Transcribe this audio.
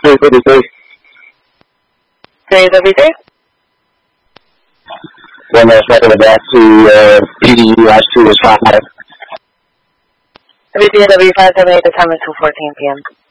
353. 353? 1 second back to PD last 2 was 5. WDW 578, the time is 2:14 p.m.